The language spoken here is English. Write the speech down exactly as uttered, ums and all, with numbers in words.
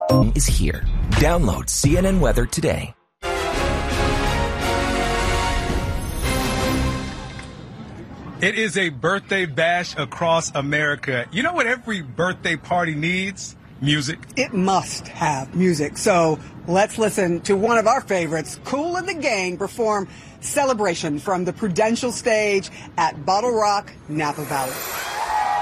is here. Download C N N Weather today. It is a birthday bash across America. You know what every birthday party needs? Music. It must have music. So let's listen to one of our favorites, Kool and the Gang, perform Celebration from the Prudential stage at Bottle Rock, Napa Valley.